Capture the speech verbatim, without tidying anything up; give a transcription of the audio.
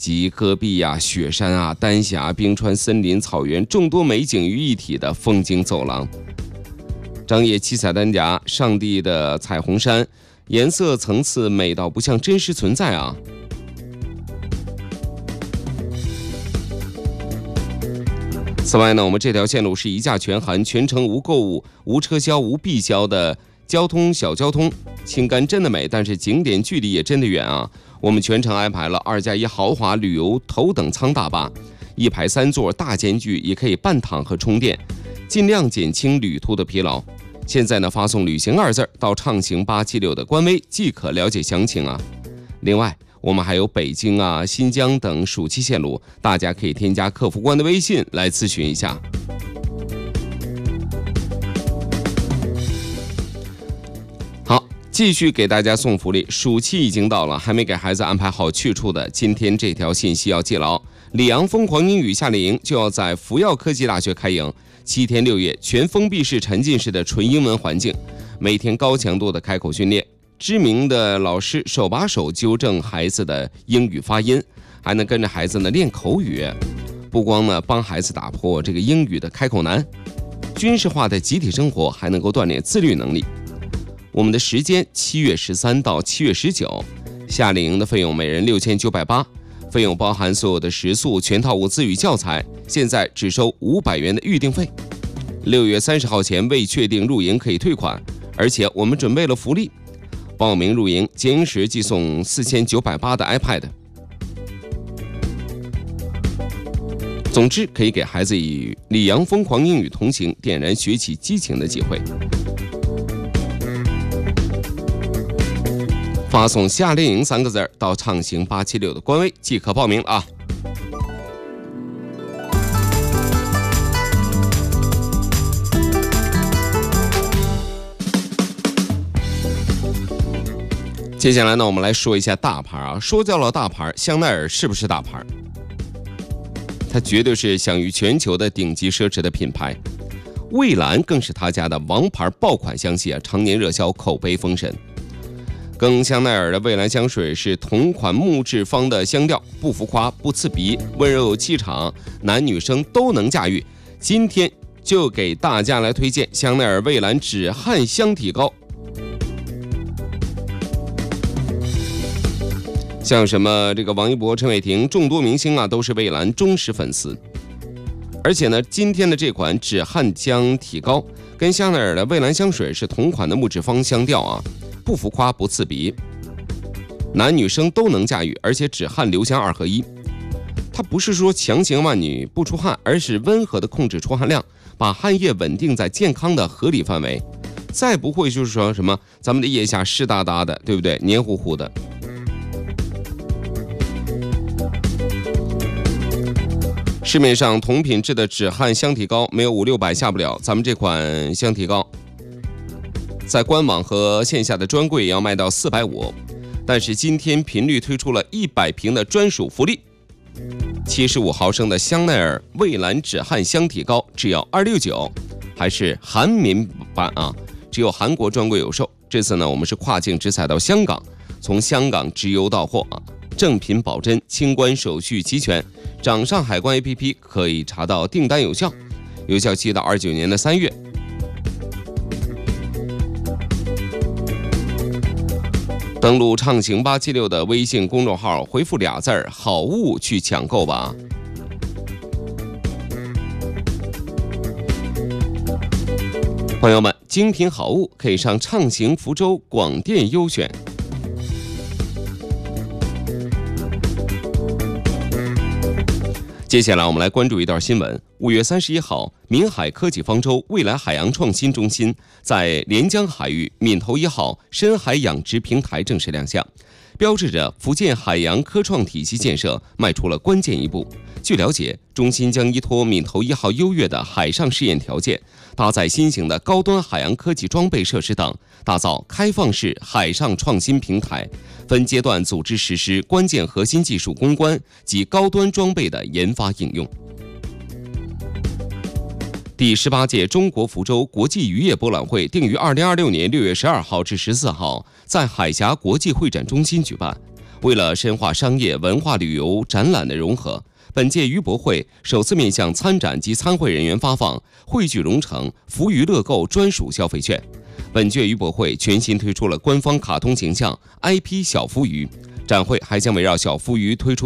集戈壁啊、雪山啊、丹霞、冰川、森林、草原众多美景于一体的风景走廊。张掖七彩丹霞，上帝的彩虹山，颜色层次美到不像真实存在啊！此外呢，我们这条线路是一价全含，全程无购物、无车销、无必销的交通小交通。青甘真的美，但是景点距离也真的远啊！我们全程安排了二加一豪华旅游头等舱大巴，一排三座大间距，也可以半躺和充电，尽量减轻旅途的疲劳。现在呢，发送旅行二字到畅行八七六的官微即可了解详情啊。另外，我们还有北京啊、新疆等暑期线路，大家可以添加客服官的微信来咨询一下。好，继续给大家送福利，暑期已经到了，还没给孩子安排好去处的，今天这条信息要记牢。里昂疯狂英语夏令营就要在福耀科技大学开营，七天六夜，全封闭式、沉浸式的纯英文环境，每天高强度的开口训练。知名的老师手把手纠正孩子的英语发音，还能跟着孩子呢练口语，不光呢帮孩子打破这个英语的开口难，军事化的集体生活还能够锻炼自律能力。我们的时间七月十三到七月十九，夏令营的费用每人六千九百八，费用包含所有的食宿、全套物资与教材，现在只收五百元的预订费。六月三十号前未确定入营可以退款，而且我们准备了福利。报名入营，结营时寄送四千九百八的 iPad。总之，可以给孩子与里昂疯狂英语同行，点燃学习激情的机会。发送夏令营三个字到畅行八七六的官微即可报名了啊。接下来呢，我们来说一下大牌啊。说到了大牌，香奈儿是不是大牌？它绝对是享誉全球的顶级奢侈的品牌。蔚蓝更是他家的王牌爆款香系啊，常年热销，口碑封神。跟香奈儿的蔚蓝香水是同款木质方的香调，不浮夸，不刺鼻，温柔有气场，男女生都能驾驭。今天就给大家来推荐香奈儿蔚蓝止汗香体膏。像什么这个王一博、陈伟霆众多明星啊，都是蔚蓝忠实粉丝。而且呢，今天的这款止汗香体膏跟香奈儿的蔚蓝香水是同款的木质方香调啊，不浮夸，不刺鼻，男女生都能驾驭，而且止汗留香二合一。它不是说强行万女不出汗，而是温和的控制出汗量，把汗液稳定在健康的合理范围，再不会就是说什么咱们的腋下湿哒哒的，对不对？黏糊糊的。市面上同品质的止汗香体膏没有五六百下不了，咱们这款香体膏在官网和线下的专柜也要卖到四百五，但是今天频率推出了一百瓶的专属福利，七十五毫升的香奈儿蔚蓝止汗香体膏只要二六九，还是韩民版啊，只有韩国专柜有售。这次呢，我们是跨境直采到香港，从香港直邮到货啊，正品保真，清关手续齐全。掌上海关 A P P 可以查到订单有效，有效期到二九年的三月。登录畅行八七六的微信公众号，回复俩字儿好物去抢购吧。朋友们，精品好物可以上畅行福州广电优选。接下来我们来关注一段新闻。五月三十一号，闽海科技方舟未来海洋创新中心在连江海域闽头一号深海养殖平台正式亮相，标志着福建海洋科创体系建设迈出了关键一步。据了解，中心将依托闽头一号优越的海上试验条件，搭载新型的高端海洋科技装备设施等，打造开放式海上创新平台，分阶段组织实施关键核心技术攻关及高端装备的研发应用。第十八届中国福州国际渔业博览会定于二零二六年六月十二号至十四号在海峡国际会展中心举办。 为了深化商业、文化旅游、展览的融合，本届渔博会首次面向参展及参会人员发放汇聚蓉城福娱乐购专属消费券。本届渔博会全新推出了官方卡通形象 I P 小福鱼，展会还将围绕小福鱼推出